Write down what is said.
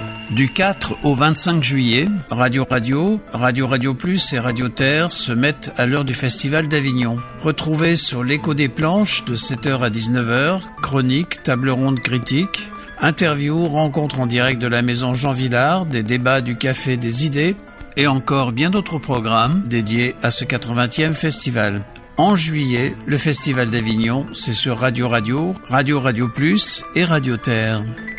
Du 4 au 25 juillet, Radio Plus et Radio Terre se mettent à l'heure du Festival d'Avignon. Retrouvez sur l'Écho des Planches de 7h à 19h, chroniques, table ronde critique, interviews, rencontres en direct de la maison Jean Villard, des débats du Café des Idées et encore bien d'autres programmes dédiés à ce 80e festival. En juillet, le Festival d'Avignon, c'est sur Radio Plus et Radio Terre.